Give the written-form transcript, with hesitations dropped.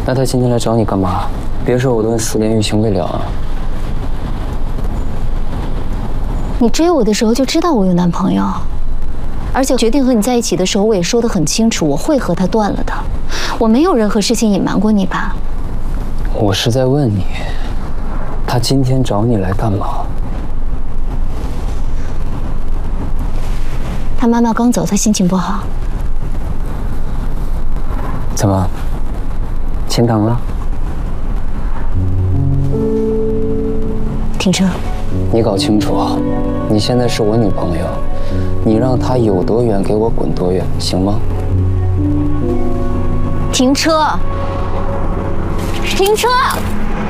那他今天来找你干嘛？别说我都熟连于情未了啊！ 你追我的时候就知道我有男朋友，而且决定和你在一起的时候，我也说得很清楚，我会和他断了的。我没有任何事情隐瞒过你吧？ 我是在问你，他今天找你来干嘛？ 他妈妈刚走，他心情不好。 怎么？心疼了？ 停车！ 你搞清楚啊！你现在是我女朋友，你让她有多远给我滚多远，行吗？ 停车！停车！